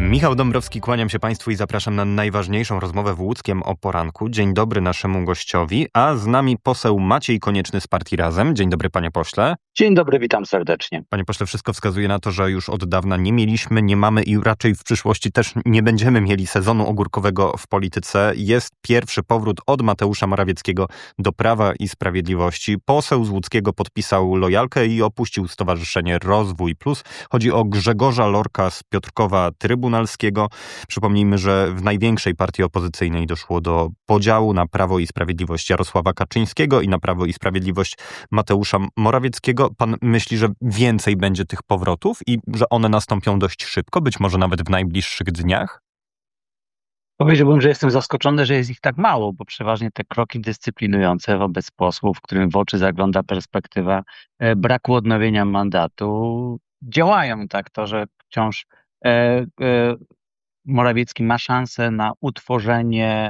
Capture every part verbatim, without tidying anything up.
Michał Dąbrowski, kłaniam się Państwu i zapraszam na najważniejszą rozmowę w Łódzkiem o poranku. Dzień dobry naszemu gościowi, a z nami poseł Maciej Konieczny z Partii Razem. Dzień dobry, panie pośle. Dzień dobry, witam serdecznie. Panie pośle, wszystko wskazuje na to, że już od dawna nie mieliśmy, nie mamy i raczej w przyszłości też nie będziemy mieli sezonu ogórkowego w polityce. Jest pierwszy powrót od Mateusza Morawieckiego do Prawa i Sprawiedliwości. Poseł z Łódzkiego podpisał lojalkę i opuścił Stowarzyszenie Rozwój Plus. Chodzi o Grzegorza Lorka z Piotrkowa Trybunalskiego. Przypomnijmy, że w największej partii opozycyjnej doszło do podziału na Prawo i Sprawiedliwość Jarosława Kaczyńskiego i na Prawo i Sprawiedliwość Mateusza Morawieckiego. Pan myśli, że więcej będzie tych powrotów i że one nastąpią dość szybko, być może nawet w najbliższych dniach? Powiedziałbym, że jestem zaskoczony, że jest ich tak mało, bo przeważnie te kroki dyscyplinujące wobec posłów, którym w oczy zagląda perspektywa e, braku odnowienia mandatu, działają tak. To, że wciąż e, e, Morawiecki ma szansę na utworzenie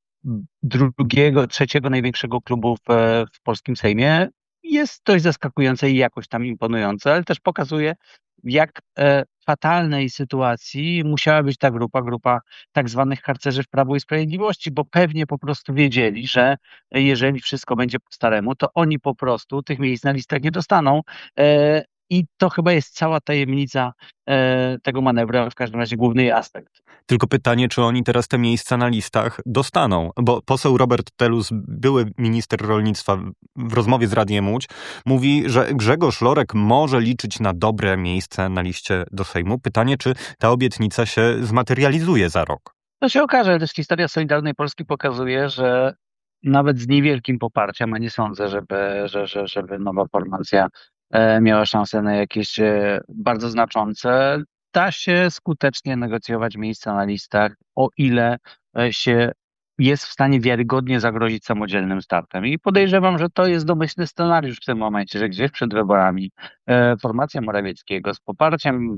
drugiego, trzeciego największego klubu w, w polskim Sejmie, jest dość zaskakujące i jakoś tam imponujące, ale też pokazuje, w jak e, fatalnej sytuacji musiała być ta grupa, grupa tak zwanych harcerzy w Prawo i Sprawiedliwości, bo pewnie po prostu wiedzieli, że jeżeli wszystko będzie po staremu, to oni po prostu tych miejsc na listach nie dostaną. E, I to chyba jest cała tajemnica e, tego manewru, a w każdym razie główny jej aspekt. Tylko pytanie, czy oni teraz te miejsca na listach dostaną? Bo poseł Robert Telus, były minister rolnictwa, w rozmowie z Radiem Łódź mówi, że Grzegorz Lorek może liczyć na dobre miejsce na liście do Sejmu. Pytanie, czy ta obietnica się zmaterializuje za rok? To się okaże, ale też historia Solidarnej Polski pokazuje, że nawet z niewielkim poparciem, a nie sądzę, żeby, że, że, żeby nowa formacja miała szansę na jakieś bardzo znaczące, da się skutecznie negocjować miejsca na listach, o ile się jest w stanie wiarygodnie zagrozić samodzielnym startem. I podejrzewam, że to jest domyślny scenariusz w tym momencie, że gdzieś przed wyborami formacja Morawieckiego z poparciem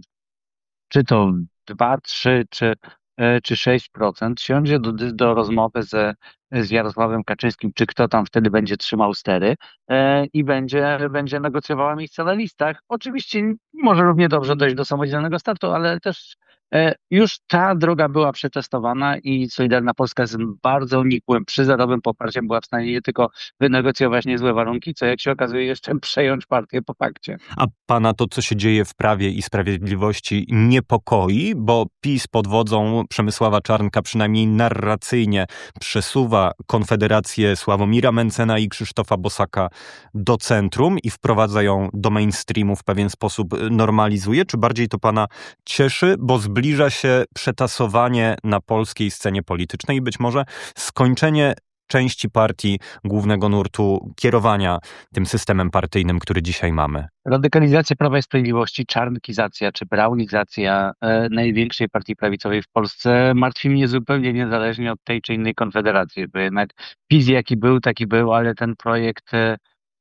czy to dwa, trzy, czy czy sześć procent siądzie do, do rozmowy z, z Jarosławem Kaczyńskim, czy kto tam wtedy będzie trzymał stery e, i będzie, będzie negocjowała miejsca na listach. Oczywiście może równie dobrze dojść do samodzielnego startu, ale też e, już ta droga była przetestowana i Solidarna Polska z bardzo nikłym, przyzorowym poparciem była w stanie nie tylko wynegocjować niezłe warunki, co jak się okazuje jeszcze przejąć partię po fakcie. A pana to, co się dzieje w Prawie i Sprawiedliwości, niepokoi, bo PiS pod wodzą Przemysława Czarnka przynajmniej narracyjnie przesuwa Konfederację Sławomira Mencena i Krzysztofa Bosaka do centrum i wprowadza ją do mainstreamu, w pewien sposób normalizuje? Czy bardziej to pana cieszy, bo zbliża się przetasowanie na polskiej scenie politycznej i być może skończenie części partii głównego nurtu kierowania tym systemem partyjnym, który dzisiaj mamy? Radykalizacja Prawa i Sprawiedliwości, czarnkizacja czy brownizacja e, największej partii prawicowej w Polsce martwi mnie zupełnie niezależnie od tej czy innej konfederacji, bo jednak PiS jaki był, taki był, ale ten projekt e,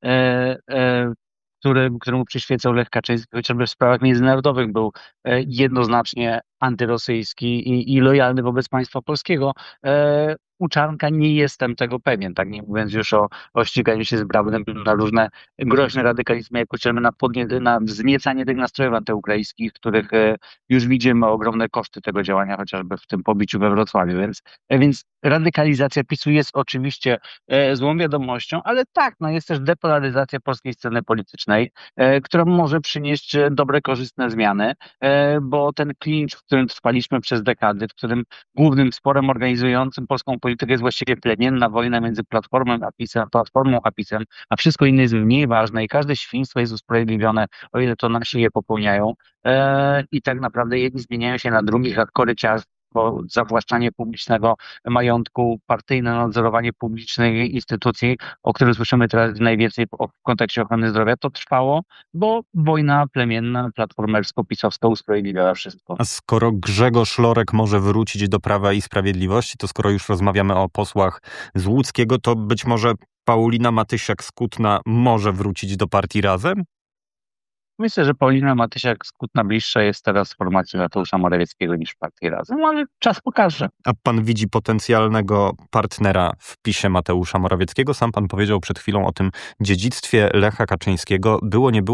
e, który, któremu przyświecał Lech Kaczyński, chociażby w sprawach międzynarodowych, był e, jednoznacznie antyrosyjski i, i lojalny wobec państwa polskiego. E, U Czarnka nie jestem tego pewien, tak nie mówiąc już o, o ściganiu się z Braunem na różne groźne radykalizmy, jak chociażby na, podnie, na wzniecanie tych nastrojów antyukraińskich, których e, już widzimy ogromne koszty tego działania, chociażby w tym pobiciu we Wrocławiu. Więc, e, więc radykalizacja PiSu jest oczywiście e, złą wiadomością, ale tak, no jest też depolaryzacja polskiej sceny politycznej, e, która może przynieść dobre, korzystne zmiany, e, bo ten klincz, w którym trwaliśmy przez dekady, w którym głównym sporem organizującym polską politykę jest właściwie plemienna wojna między Platformą a PiSem, Platformą a PiSem, a wszystko inne jest mniej ważne i każde świństwo jest usprawiedliwione, o ile to nasi je popełniają. E, I tak naprawdę jedni zmieniają się na drugich, jak koryciarstwo, zawłaszczanie publicznego majątku, partyjne nadzorowanie publicznej instytucji, o którym słyszymy teraz najwięcej w kontekście ochrony zdrowia, to trwało, bo wojna plemienna, platformersko-pisowska usprawiedliwiała wszystko. A skoro Grzegorz Lorek może wrócić do Prawa i Sprawiedliwości, to skoro już rozmawiamy o posłach z Łódzkiego, to być może Paulina Matysiak-Skutna może wrócić do partii Razem? Myślę, że Paulina Matysiak-Skutna bliższa jest teraz formacji Mateusza Morawieckiego niż partii Razem, ale czas pokaże. A pan widzi potencjalnego partnera w PiSie Mateusza Morawieckiego? Sam pan powiedział przed chwilą o tym dziedzictwie Lecha Kaczyńskiego. Było, nie było.